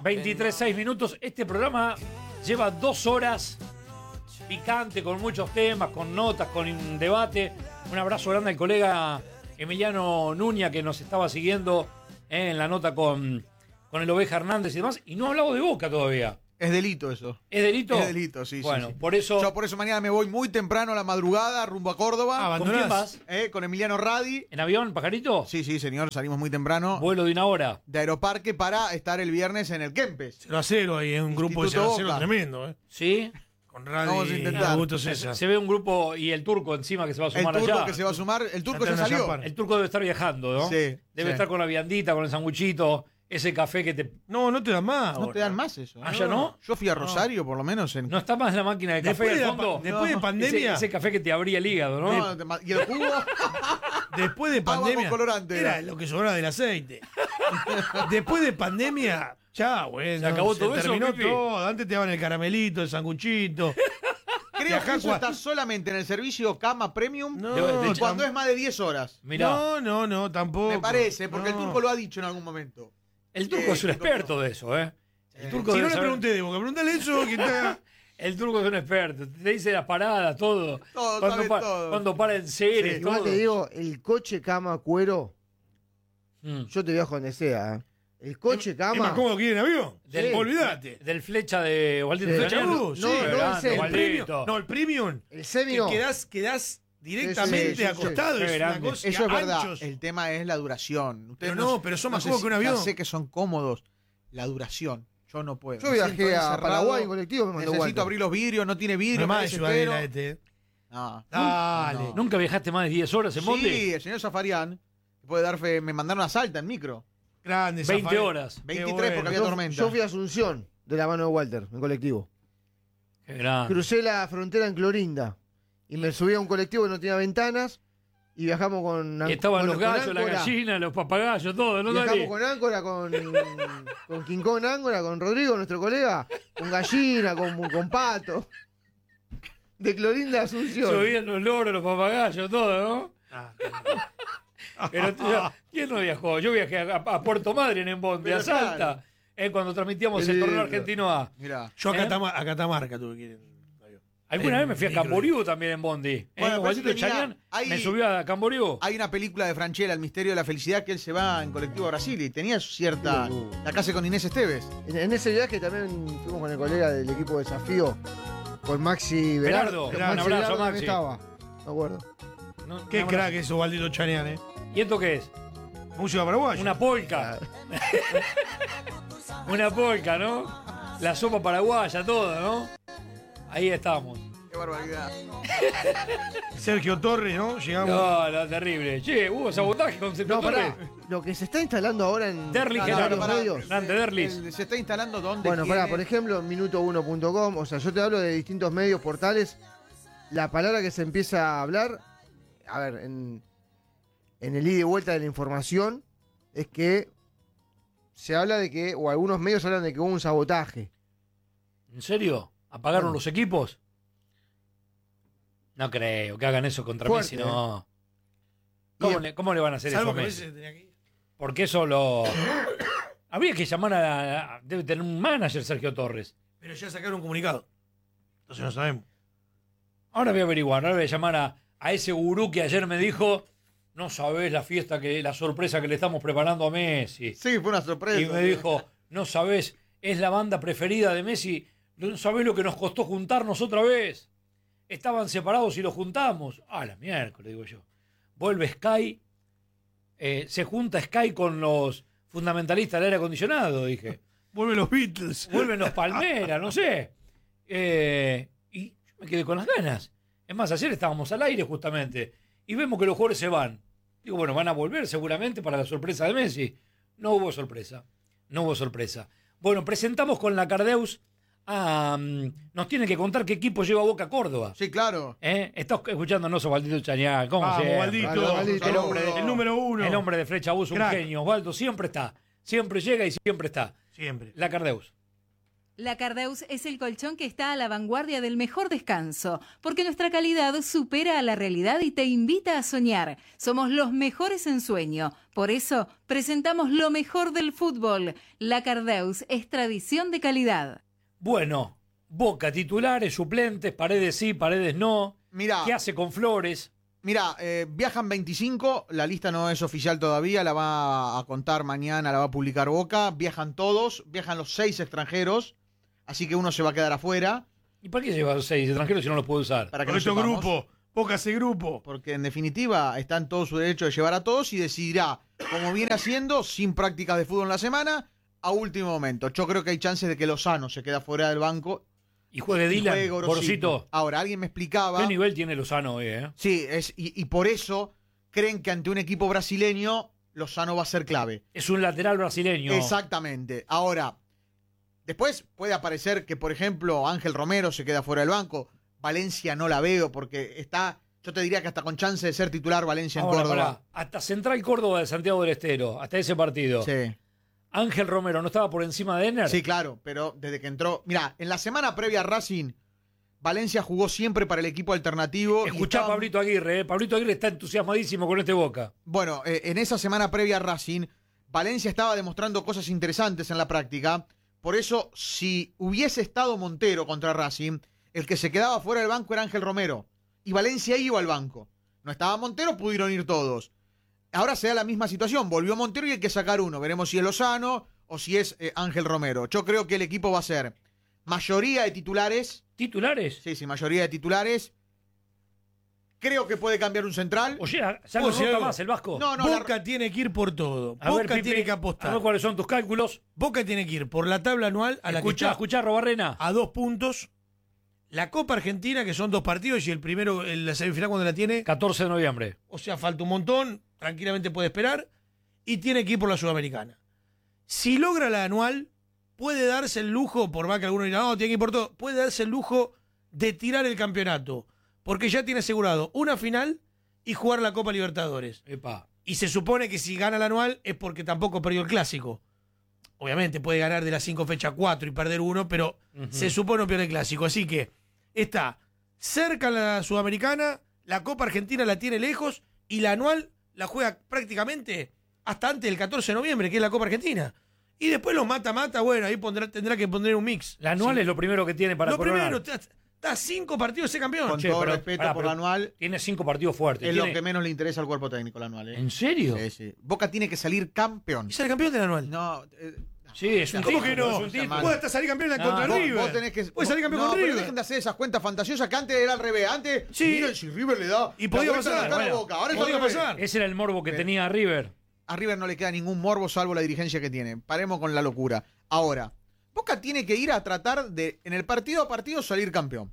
23:06 minutos. Este programa lleva 2 horas picante, con muchos temas, con notas, con debate. Un abrazo grande al colega Emiliano Nuña, que nos estaba siguiendo en la nota con el Oveja Hernández y demás. Y no ha hablado de Boca todavía. Es delito eso. ¿Es delito? Es delito, sí. Bueno, sí. por eso... Yo por eso mañana me voy muy temprano a la madrugada, rumbo a Córdoba. ¿Con quién vas? Con Emiliano Radi. ¿En avión, pajarito? Sí, señor, salimos muy temprano. Vuelo de 1 hora. De Aeroparque para estar el viernes en el Kempes. 0-0 ahí, en un grupo de Instituto 0-0 Boca. tremendo, ¿eh? ¿Sí? Con Radi Vamos a intentar. y Augusto César. Se ve un grupo y el turco encima que se va a El sumar turco allá. que se va a sumar, el turco Ya se te van a salió. llamar. El turco debe estar viajando, ¿no? Sí, Debe sí. estar con la viandita, con el sanguchito, ese café que te... No te dan más. No ahora. te dan más eso. ¿Ah, ya no? Yo fui a Rosario, por lo menos. No está más la máquina de café Después de al la fondo. pa- después de pandemia. Ese café que te abría el hígado, ¿no? Y el jugo. Después de Agua con pandemia. colorante Era era. lo que sobraba del aceite. Después de pandemia, ya, bueno. ¿Se acabó todo eso, terminó Pipi? todo. Antes te daban el caramelito, el sanguchito. Creo que acá eso está solamente en el servicio Cama Premium No, y cuando es más de 10 horas. Mirá, No, tampoco. Me parece, porque el No. turco lo ha dicho en algún momento. el turco es un experto de eso, ¿eh? El turco Si debe no le saber- pregunté de Boca, preguntale eso. Que está... El turco es un experto. Te dice las paradas, todo. Todo, cuando, sabe todo. cuando para en series, Igual todo. te digo, el coche cama cuero, Mm. yo te viajo donde sea. ¿eh? El coche Es más cama. cómodo que ir en avión. Del- Olvídate. Del flecha de Waldito Sí. Flecha Italiano. Blue, No, sí. no, grande, ese, el Waldito. No, el premium. El semi no. Que quedás directamente Sí, sí, sí, acostado. sí. Es Qué una grande. cosa. Eso es verdad. anchos. El tema es la duración. Ustedes Pero no, pero son más sé cómodos que un avión. Ya sé que son cómodos. La duración. Yo no puedo. Yo Me siento viajé a encerrado. Paraguay en colectivo, me mandó Necesito Walter. abrir los vidrios, no tiene No vidrio. es más me de Ciudadela desespero. este. No. Dale. No. ¿Nunca viajaste más de 10 horas en Bondi? Sí, el señor Zafarian puede dar fe. Me mandaron a Salta en micro. Grande. 20 Zafari. horas. 23 porque había tormenta. Yo fui a Asunción de la mano de Walter en colectivo. Qué grande. Crucé la frontera en Clorinda y me subí a un colectivo que no tenía ventanas y viajamos con Y estaban los con gallos, la Áncora. gallina, los papagayos, todo, ¿no? Viajamos Dale. con Áncora, con Quincón Áncora, con Rodrigo, nuestro colega, con gallina, con pato. De Clorinda a Asunción. Subían los loros, los papagayos, todo, ¿no? Pero ¿quién no viajó? Yo viajé a Puerto Madryn en Bondi, a Pero Salta, claro. cuando transmitíamos Qué el torneo lindo. argentino A. Mirá. Yo ¿Eh? a Catamarca tuve que ir en avión. Alguna vez me fui a micro. Camboriú también en Bondi. Bueno, pero Waldito eso tenía- Chayán hay- me subió a Camboriú. Hay una película de Franchella, El misterio de la felicidad, que él se va en colectivo a Brasil y tenía cierta. La casa con Inés Esteves. En ese viaje también fuimos con el colega del equipo de Desafío, con Maxi Berardo. Con Un abrazo, Berardo, Maxi. ¿dónde estaba? Me acuerdo. No, Qué no, crack eso, Valdito Chanian, ¿eh? ¿Y esto qué es? Música paraguaya. Una polca. Una polca, ¿no? La sopa paraguaya, todo, ¿no? Ahí estamos. Qué barbaridad. Sergio Torres, ¿no? Llegamos. No, terrible. Che, hubo sabotaje con Sergio No, Torres. pará. Lo que se está instalando ahora en Derlich, en que varios pará. medios. Grande Derlich. Se está instalando donde. Bueno, quiere. pará, por ejemplo, minuto1.com, o sea, yo te hablo de distintos medios, portales. La palabra que se empieza a hablar, a ver, en el ida y vuelta de la información, es que se habla de que, o algunos medios hablan de que hubo un sabotaje. ¿En serio? ¿Apagaron Bueno. los equipos? No creo que hagan eso contra Fuerte, Messi, no. ¿Cómo le van a hacer Salvo eso a que a Messi? veces tenía que ir. Porque eso lo... Habría que llamar Debe tener un manager Sergio Torres. Pero ya sacaron un comunicado. Entonces no sabemos. Ahora voy a averiguar, ahora voy a llamar a ese gurú que ayer me dijo, no sabés la sorpresa que le estamos preparando a Messi. Sí, fue una sorpresa. Y me dijo, no sabés, es la banda preferida de Messi, no sabés lo que nos costó juntarnos otra vez. Estaban separados y los juntamos. Ah, la miércoles, digo yo. Vuelve Sky, se junta Sky con los fundamentalistas del aire acondicionado, dije. Vuelven los Beatles. Vuelven los Palmeras, no sé. Y yo me quedé con las ganas. Es más, ayer estábamos al aire justamente y vemos que los jugadores se van. Digo, bueno, van a volver seguramente para la sorpresa de Messi. No hubo sorpresa. No hubo sorpresa. Bueno, presentamos con la Cardeus. Nos tiene que contar qué equipo lleva Boca a Córdoba. Sí, claro. Está escuchándonos Osvaldito Chañán. ¿Cómo Vamos, siempre? Valdito. Vale, Valdito. El hombre, El número uno. El hombre de Flecha Bus, un Crack. genio. Osvaldo siempre está. Siempre llega y siempre está. Siempre. La Cardeus. La Cardeus es el colchón que está a la vanguardia del mejor descanso, porque nuestra calidad supera a la realidad y te invita a soñar. Somos los mejores en sueño. Por eso, presentamos lo mejor del fútbol. La Cardeus es tradición de calidad. Bueno, Boca, titulares, suplentes, Paredes sí, Paredes no. Mirá, ¿Qué hace con Flores? Mirá, viajan 25, la lista no es oficial todavía, la va a contar mañana, la va a publicar Boca. Viajan todos, viajan los 6 extranjeros, así que uno se va a quedar afuera. ¿Y para qué lleva 6 extranjeros si no los puede usar? Para que Con no estos sepamos, grupos, Boca hace grupo. porque en definitiva está en todo su derecho de llevar a todos y decidirá, como viene haciendo, sin prácticas de fútbol en la semana, a último momento. Yo creo que hay chances de que Lozano se quede fuera del banco. Y juegue Y Dylan, juegue Gorosito. Ahora, alguien me explicaba. ¿Qué nivel tiene Lozano hoy, Sí, y por eso creen que ante un equipo brasileño Lozano va a ser clave. Es un lateral brasileño. Exactamente. Ahora, después puede aparecer que, por ejemplo, Ángel Romero se queda fuera del banco. Valencia no la veo porque está, yo te diría que hasta con chance de ser titular Valencia en Ahora, Córdoba. pará, hasta Central Córdoba de Santiago del Estero, hasta ese partido. Sí. Ángel Romero no estaba por encima de Ener. Sí, claro, pero desde que entró. Mirá, en la semana previa a Racing, Valencia jugó siempre para el equipo alternativo. y Escuchá a estaba- Pablito Aguirre, Pablito Aguirre está entusiasmadísimo con este Boca. Bueno, en esa semana previa a Racing, Valencia estaba demostrando cosas interesantes en la práctica. Por eso, si hubiese estado Montero contra Racing, el que se quedaba fuera del banco era Ángel Romero. Y Valencia iba al banco. No estaba Montero, pudieron ir todos. Ahora se da la misma situación. Volvió Montero y hay que sacar uno. Veremos si es Lozano o si es Ángel Romero. Yo creo que el equipo va a ser mayoría de titulares. ¿Titulares? Sí, mayoría de titulares. Creo que puede cambiar un central. Oye, ya ¿Puedo no decir rota algo? más el Vasco. No, no, Boca tiene que ir por todo. A ver, Boca Pipi, tiene que a apostar. ver cuáles son tus cálculos. Boca tiene que ir por la tabla anual a la que Escuchá, está escuchá, Robarrena. a 2 puntos. La Copa Argentina, que son 2 partidos, y el primero, la semifinal cuando la tiene, 14 de noviembre. o sea, falta un montón, tranquilamente puede esperar, y tiene que ir por la Sudamericana. Si logra la anual, puede darse el lujo, por más que algunos digan, no, tiene que ir por todo, puede darse el lujo de tirar el campeonato, porque ya tiene asegurado una final y jugar la Copa Libertadores. Epa. Y se supone que si gana la anual es porque tampoco perdió el clásico. Obviamente puede ganar de las 5 fechas 4 y perder 1, pero se supone que pierde el clásico. Así que está cerca la Sudamericana, la Copa Argentina la tiene lejos y la anual la juega prácticamente hasta antes del 14 de noviembre, que es la Copa Argentina. Y después los mata-mata, bueno, ahí tendrá que poner un mix. La anual Sí. es lo primero que tiene para Lo coronar. primero, está 5 partidos de ser campeón. Con Che, todo pero, respeto pará, por pero la anual, Tiene 5 partidos fuertes. es lo Tiene- que menos le interesa al cuerpo técnico la anual. ¿En serio? Sí, sí. Boca tiene que salir campeón. Y ser campeón de la anual. No, Sí, es un ¿Cómo título, que no? es un título. Puede hasta salir campeón No, contra vos, River. vos tenés que. Puede salir campeón no, con pero River. dejen de hacer esas cuentas fantasiosas que antes era al revés. Antes, Sí. miren si River le da. Y la podía vuelta en la pasar, cara a bueno, Boca. Ahora es podía al revés. pasar. Ese era el morbo que Pero- tenía River. A River no le queda ningún morbo salvo la dirigencia que tiene. Paremos con la locura. Ahora, Boca tiene que ir a tratar de, en el partido a partido, salir campeón.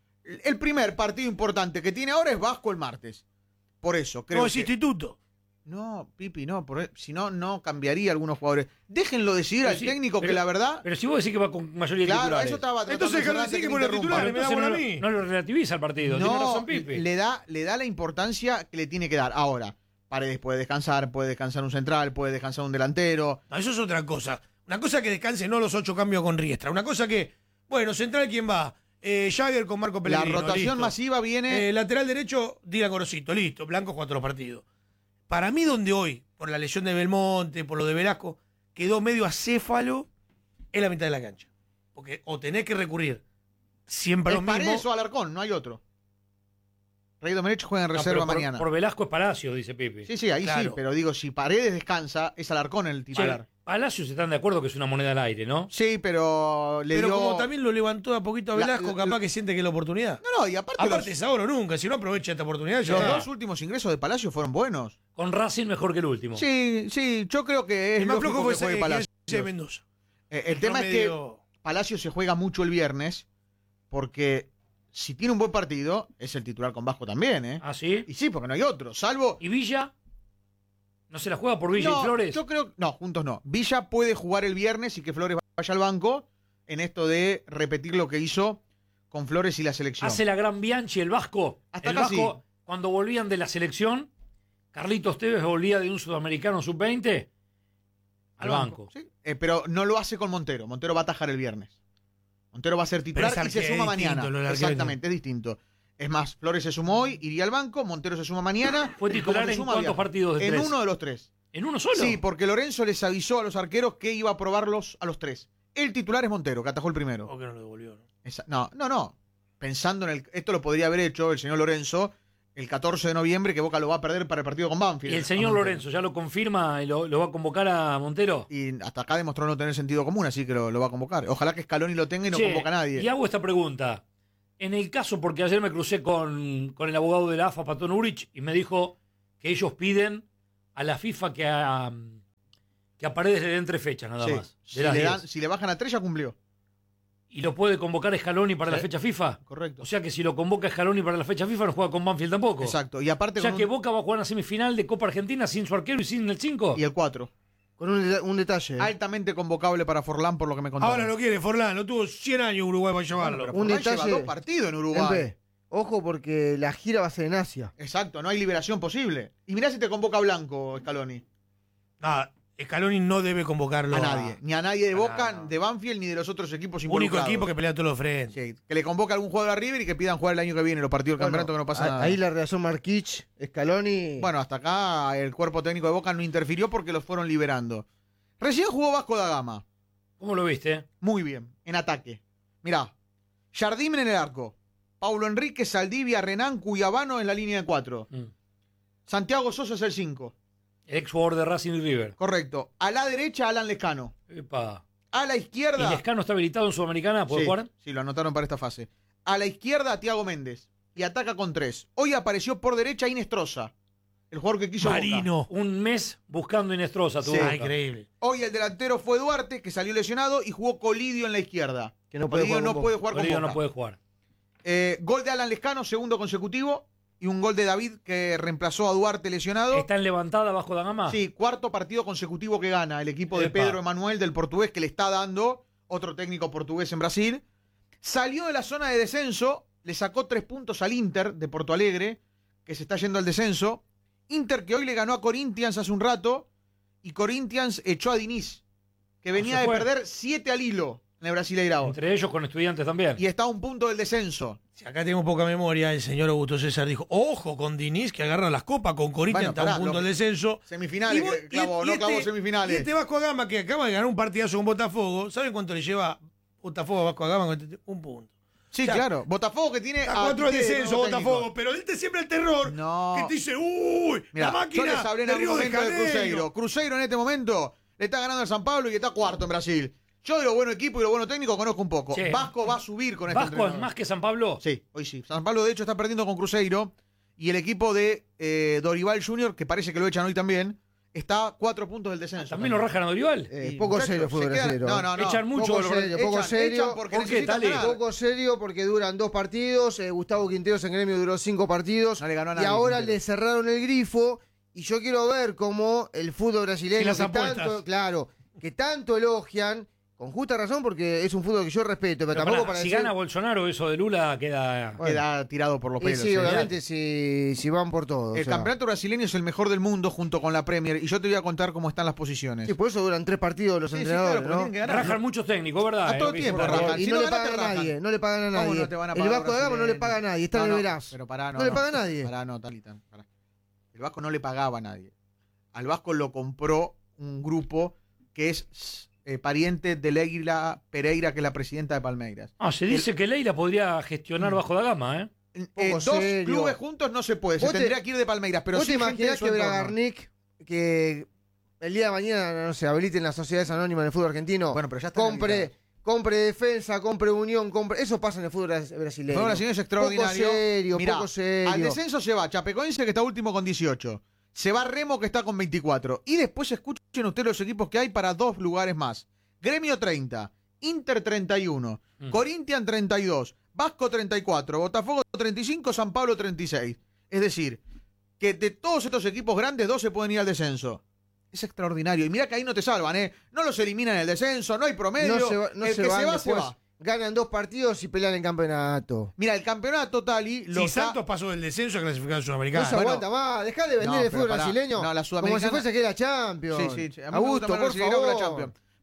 El primer partido importante que tiene ahora es Vasco el martes. Por eso, creo No, es que... instituto. No, Pipi, no. Si no, no cambiaría algunos jugadores. Déjenlo decidir Pero al sí, técnico pero- que la verdad... Pero si vos decís que va con mayoría de Claro, titulares. eso estaba tratando Entonces, de cerrar Carlos, sí antes que me pone interrumpa. titular, me da Entonces bola a mí. no lo relativiza el partido. Tiene No, razón Pipe. le da la importancia que le tiene que dar. Ahora, Paredes puede descansar un central, puede descansar un delantero. No, eso es otra cosa. Una cosa que descanse no los 8 cambios con Riestra. Una cosa que, bueno, central, ¿quién va? Jagger con Marco La Pellegrino. rotación listo. masiva viene... Lateral derecho, Dylan Gorosito, listo. Blanco 4 partidos. Para mí, donde hoy, por la lesión de Belmonte, por lo de Velasco, quedó medio acéfalo, es la mitad de la cancha. Porque o tenés que recurrir siempre a es los Paredes mismos. o Alarcón, no hay otro. Rey Domenech juega en No, reserva pero mañana. Por Velasco es Palacio, dice Pipe. Sí, sí, ahí sí, Claro. pero digo, si Paredes descansa, es Alarcón el Che, titular. Palacios están de acuerdo que es una moneda al aire, ¿no? Sí, pero le Pero dio... como también lo levantó a poquito a La- Velasco, capaz que siente que es la oportunidad. No, y aparte, Aparte es ahora o nunca. Si no aprovecha esta oportunidad, ya los está. dos últimos ingresos de Palacio fueron buenos. Con Racing mejor que el último. Sí, sí, yo creo que es El más lógico flojo que fue juegue Palacio. ese Mendoza. El tema es que Promedio- Palacio se juega mucho el viernes porque si tiene un buen partido, es el titular con Vasco también, ¿eh? ¿Ah, sí? Y sí, porque no hay otro, salvo... ¿Y Villa? ¿No se la juega por Villa No, y Flores? yo creo... No, juntos no. Villa puede jugar el viernes y que Flores vaya al banco en esto de repetir lo que hizo con Flores y la selección. Hace la gran Bianchi el Vasco. Hasta el acá Vasco, cuando volvían de la selección, Carlitos Tevez volvía de un sudamericano sub-20 al banco. Sí, pero no lo hace con Montero. Montero va a atajar el viernes. Montero va a ser titular Pero y se es suma distinto, mañana. lo del arquero. Exactamente, es distinto. Es más, Flores se sumó hoy, iría al banco, Montero se suma mañana. ¿Fue y titular como se en suma, cuántos viaja. partidos de En 3? uno de los 3. ¿En uno solo? Sí, porque Lorenzo les avisó a los arqueros que iba a probarlos a los 3. El titular es Montero, que atajó el primero. ¿Por qué no lo devolvió? No. Pensando en esto lo podría haber hecho el señor Lorenzo el 14 de noviembre, que Boca lo va a perder para el partido con Banfield. ¿Y el señor Lorenzo ya lo confirma y lo va a convocar a Montero? Y hasta acá demostró no tener sentido común, así que lo va a convocar. Ojalá que Scaloni lo tenga y no Che, convoca a nadie. Y hago esta pregunta. En el caso, porque ayer me crucé con el abogado de la AFA, Patón Urich, y me dijo que ellos piden a la FIFA que a Paredes le den 3 fechas nada Sí. más. De las 10. Si le bajan a 3 ya cumplió. ¿Y lo puede convocar Scaloni para Sí. la fecha FIFA? Correcto. O sea que si lo convoca Scaloni para la fecha FIFA no juega con Banfield tampoco. Exacto. Y aparte O sea con que un- Boca va a jugar una semifinal de Copa Argentina sin su arquero y sin el 5. y el 4. Con un detalle. Altamente convocable para Forlán, por lo que me contaron. Ahora lo quiere Forlán, lo tuvo 100 años Uruguay para llevarlo. Pero Un Forlán detalle- lleva 2 partidos en Uruguay. Empe, ojo porque la gira va a ser en Asia. Exacto, no hay liberación posible. Y mirá si te convoca Blanco, Scaloni. Ah, Scaloni no debe convocarlo A nadie. Ni a nadie de a Boca, nada. de Banfield, ni de los otros equipos Único involucrados. equipo que pelea todos los frentes. Sí, que le convoca a algún jugador a River y que pidan jugar el año que viene los partidos del campeonato, que no pasa nada. Ahí la relación Marquich, Scaloni. Bueno, hasta acá el cuerpo técnico de Boca no interfirió porque los fueron liberando. Recién jugó Vasco da Gama. ¿Cómo lo viste? Muy bien, en ataque. Mirá, Jardim en el arco. Paulo Enrique, Saldivia, Renán, Cuyabano en la línea de 4. Santiago Sosa es el 5. Ex jugador de Racing y River. Correcto. A la derecha, Alan Lescano. Epa. A la ¿Y izquierda. Lescano está habilitado en Sudamericana? ¿Puede Sí, jugar? sí, lo anotaron para esta fase. A la izquierda, Tiago Méndez. Y ataca con 3. Hoy apareció por derecha Inestrosa, el jugador que quiso Boca. Marino. Un mes buscando Inestrosa. tuvo Sí. Boca. Ah, increíble. Hoy el delantero fue Duarte, que salió lesionado, y jugó Colidio en la izquierda. Que no puede Colidio jugar no con puede Boca. jugar con Bolívar Boca. no puede jugar. Gol de Alan Lescano, segundo consecutivo. Y un gol de David, que reemplazó a Duarte lesionado. ¿Está en levantada bajo da Gama? Sí, cuarto partido consecutivo que gana el equipo de Epa. Pedro Emanuel del portugués, que le está dando otro técnico portugués en Brasil. Salió de la zona de descenso, le sacó 3 puntos al Inter de Porto Alegre, que se está yendo al descenso. Inter que hoy le ganó a Corinthians hace un rato, y Corinthians echó a Diniz, que venía se de fue. perder 7 al hilo en el Brasileirao. Entre ellos con Estudiantes también. Y está a un punto del descenso. Si acá tenemos poca memoria, el señor Augusto César dijo, ojo con Diniz que agarra las copas, con Corinthians Bueno, está a pará, un punto lo del descenso. Semifinales, vos- clavó, no clavó semifinales. Y este Vasco da Gama que acaba de ganar un partidazo con Botafogo, ¿saben cuánto le lleva Botafogo a Vasco da Gama? Un punto. Sí, o sea, claro. Botafogo que tiene A 4 al Tite de descenso, nuevo Botafogo, técnico. pero este siempre el terror. No. Que te dice, uy, Mirá, la máquina yo les hablé en de algún Río de momento de Janeiro. Cruzeiro. Cruzeiro en este momento le está ganando al San Pablo y está cuarto en Brasil. Yo de lo bueno equipo y lo bueno técnico conozco un poco. Che. Vasco va a subir con este ¿Vasco es entrenador. más que San Pablo? Sí, hoy sí. San Pablo de hecho está perdiendo con Cruzeiro y el equipo de Dorival Junior, que parece que lo echan hoy también, está a 4 puntos del descenso. ¿También lo rajan a Dorival? Y, Poco muchachos, serio el fútbol se quedan- brasileño. No. Echan mucho. Poco serio, poco serio. porque ¿Por qué, necesitan Tali? ganar. Poco serio porque duran 2 partidos. Gustavo Quinteros en Gremio duró 5 partidos. No le ganó a Y nadie, ahora Quinteros. le cerraron el grifo. Y yo quiero ver cómo el fútbol Y brasileño, las que apuestas. tanto, claro, que tanto elogian, con justa razón, porque es un fútbol que yo respeto, pero Pero tampoco pará, para si decir- gana Bolsonaro, eso de Lula queda... Queda tirado por los Y pelos. sí, ¿eh? obviamente, si van por todo. El o sea. campeonato brasileño es el mejor del mundo junto con la Premier. Y yo te voy a contar cómo están las posiciones. Sí, por eso duran 3 partidos los Sí, sí, entrenadores, claro, porque ¿no? tienen que ganar. Rajan muchos técnicos, ¿verdad? A todo Lo que tiempo hizo rajan. Raúl. Y Si no no le ganas, pagan te a rajan. nadie, no le pagan a ¿Cómo nadie. no te van a El pagar Vasco da Gama no le brasileños? paga a nadie, está en el Verás. Pero pará, No le paga a nadie. Pará, no, Talita. Pará. El Vasco no le pagaba a nadie. Al Vasco lo compró un grupo que es pariente de Leila Pereira, que es la presidenta de Palmeiras. Ah, se dice que Leila podría gestionar bajo da Gama, ¿eh? Poco Dos serio. clubes juntos no se puede. Se ¿Vos te- tendría que ir de Palmeiras. Pero ¿Vos sí te gente de imaginás su que entorno. Bragarnik, que el día de mañana, no sé, habiliten las sociedades anónimas del fútbol argentino, Bueno, pero ya están compre defensa, compre unión, eso pasa en el fútbol brasileño. El fútbol brasileño es extraordinario. Poco serio, Mirá, poco serio. al descenso se va Chapecoense, que está último con 18. Se va Remo, que está con 24. Y después escuchen ustedes los equipos que hay para 2 lugares más. Gremio 30, Inter 31, Corinthians 32, Vasco 34, Botafogo 35, San Pablo 36. Es decir, que de todos estos equipos grandes, 2 se pueden ir al descenso. Es extraordinario. Y mira que ahí no te salvan, ¿eh? No los eliminan en el descenso, no hay promedio. no el se que van se va, después. se va. Ganan 2 partidos y pelean en campeonato. Mira, el campeonato, Tali, Si lo está- Santos pasó del descenso a clasificar al No Sudamericano. se aguanta más, dejá de vender No, el pero fútbol pará. brasileño No, la como Sudamericana- si fuese que era Champions. Sí. A mí me gusta Augusto, más por Brasileirao que la favor. Champions.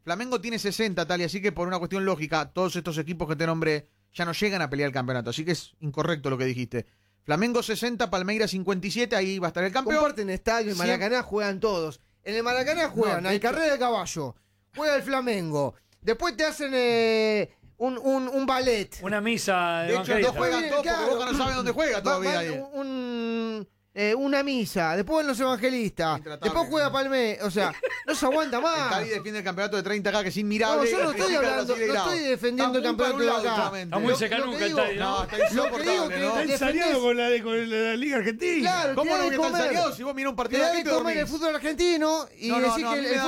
Flamengo tiene 60, Tali, así que por una cuestión lógica, todos estos equipos que te nombré ya no llegan a pelear el campeonato. Así que es incorrecto lo que dijiste. Flamengo 60, Palmeiras 57, ahí va a estar el campeón. Comparten estadio, en Maracaná juegan todos. En el Maracaná juegan No, al de hecho- carrera de caballo, juega el Flamengo. Después te hacen un ballet. Una misa De hecho, evangelista. no juegan todos Claro. porque Boca no sabe dónde juega todavía. ahí. Una misa, después los evangelistas, Intratable. después juega Palme, o sea, no se aguanta El más. Tali defiende el campeonato de 30K, que es inmirable. No, yo no y estoy critica al hablando, Brasil no grado. estoy defendiendo el Está muy campeonato para un de lado, acá. últimamente. Está muy Lo secanuca que el digo- Tali, ¿no? No, está Lo que digo insoportable, que ¿no? defendés- Está ensariado con la Liga Argentina. Claro, ¿Cómo te da no de que está comer. ensayado si vos mirás un Te partido da aquí de y te comer el dormís? fútbol argentino y No, no, decís no, a que mí el me da